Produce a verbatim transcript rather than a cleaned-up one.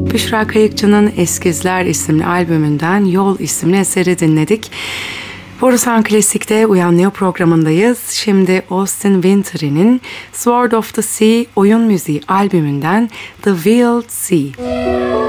Büşra Kayıkçı'nın Eskizler isimli albümünden Yol isimli eseri dinledik. Borusan Klasik'te Uyanlıyor programındayız. Şimdi Austin Wintory'nin Sword of the Sea oyun müziği albümünden The Wild Sea.